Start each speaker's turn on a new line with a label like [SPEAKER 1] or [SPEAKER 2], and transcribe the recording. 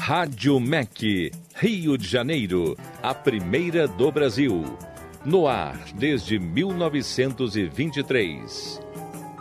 [SPEAKER 1] Rádio MEC, Rio de Janeiro, a primeira do Brasil. No ar desde 1923.